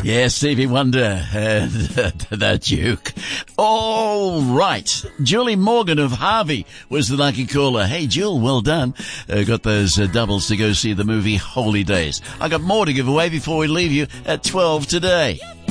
Yeah, Stevie Wonder and that Duke. All right. Julie Morgan of Harvey was the lucky caller. Hey, Jewel, well done. Got those doubles to go see the movie Holy Days. I got more to give away before we leave you at 12 today.